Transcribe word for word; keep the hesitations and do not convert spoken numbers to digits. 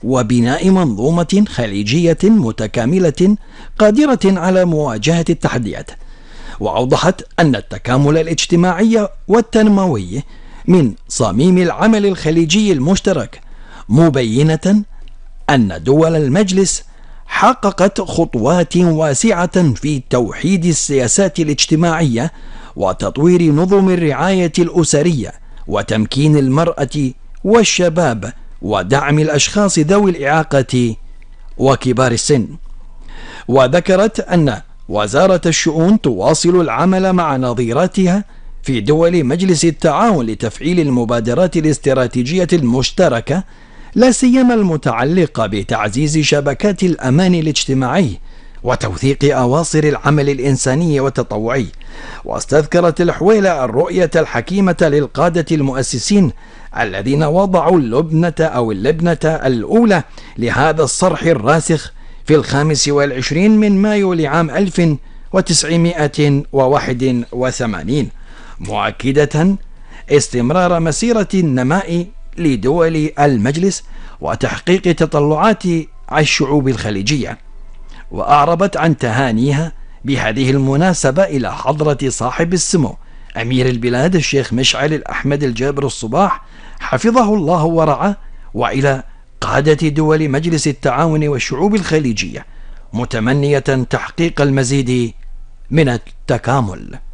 وبناء منظومة خليجية متكاملة قادرة على مواجهة التحديات. وأوضحت أن التكامل الاجتماعي والتنموي من صميم العمل الخليجي المشترك، مبينة أن دول المجلس حققت خطوات واسعة في توحيد السياسات الاجتماعية وتطوير نظم الرعاية الأسرية وتمكين المرأة والشباب ودعم الأشخاص ذوي الإعاقة وكبار السن. وذكرت أن وزارة الشؤون تواصل العمل مع نظيراتها في دول مجلس التعاون لتفعيل المبادرات الاستراتيجية المشتركة، لا سيما المتعلقة بتعزيز شبكات الأمان الاجتماعي وتوثيق أواصر العمل الإنساني والتطوعي. واستذكرت الحويلة الرؤية الحكيمة للقادة المؤسسين الذين وضعوا اللبنة أو اللبنة الأولى لهذا الصرح الراسخ في الخامس والعشرين من مايو لعام ألف وتسعمائة وواحد وثمانين، مؤكدة استمرار مسيرة النماء لدول المجلس وتحقيق تطلعات الشعوب الخليجية. وأعربت عن تهانيها بهذه المناسبة إلى حضرة صاحب السمو أمير البلاد الشيخ مشعل الأحمد الجابر الصباح حفظه الله ورعاه، وإلى قادة دول مجلس التعاون والشعوب الخليجية، متمنية تحقيق المزيد من التكامل.